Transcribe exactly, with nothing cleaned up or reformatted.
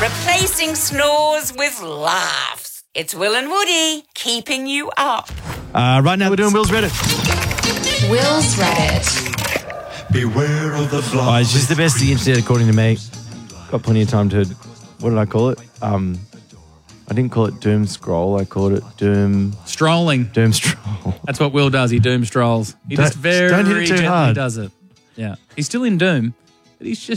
replacing snores with laughs. It's Will and Woody keeping you up. Uh, right now we're doing Will's Reddit. Will's Reddit. Beware of the fly. Oh, it's just the best of the internet, according to me. Got plenty of time to. What did I call it? Um, I didn't call it doom scroll. I called it doom Strolling. doom stroll. That's what Will does. He doom strolls. He Don't- just very don't hit it too gently hard. does it. Yeah. He's still in Doom, but he's just